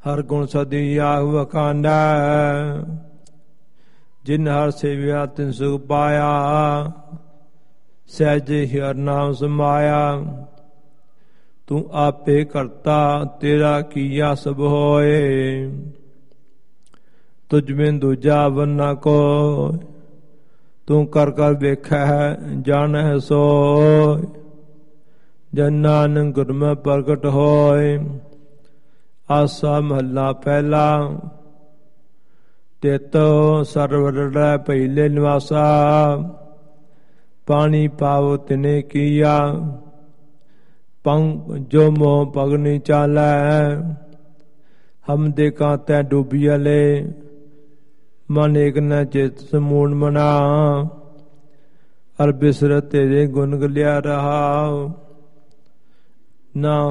ਹਰ ਗੁਣ ਸਦੀ ਆਹ ਵਖਾਂਡਾ। ਜਿਨ ਹਰ ਸੇਵਿਆ ਤਿਨ ਸੁਖ ਪਾਇਆ, ਸਹਿਜੇ ਹਰਿ ਨਾਮ ਸਮਾਇਆ। ਤੂੰ ਆਪੇ ਕਰਤਾ ਤੇਰਾ ਕੀਆ ਸਭ ਹੋਏ, ਤੁਝ ਬਿਨ ਦੂਜਾ ਵਰ ਨਾ ਕੋਇ। ਤੂੰ ਕਰ ਕਰ ਵੇਖੈ ਜਾਣੈ ਸੋਇ, ਜਨ ਨਾਨਕ ਗੁਰਮੁਖਿ ਪ੍ਰਗਟ ਹੋਇ। ਆਸਾ ਮਹੱਲਾ ਪਹਿਲਾ। ਤੇਤੋ ਸਰਵਰੜੈ ਪਹਿਲੇ ਨਿਵਾਸਾ, ਪਾਣੀ ਪਾਵੋ ਤਿਨੇ ਕੀਆ। ਪੰਗ ਜੋ ਮੋਹ ਪਗ ਨੀ ਚਾਲੈ, ਹਮ ਦੇ ਕਾਂਤੈ ਡੂਬੀਅਲੇ। ਮਨ ਏਕ ਨ ਚਿਤ ਸਮੂਨ ਮਨਾ, ਅਰ ਬਿਸਰਤ ਤੇਰੇ ਗੁਣ ਗਲਿਆ ਰਹਾਉ। ਨਾ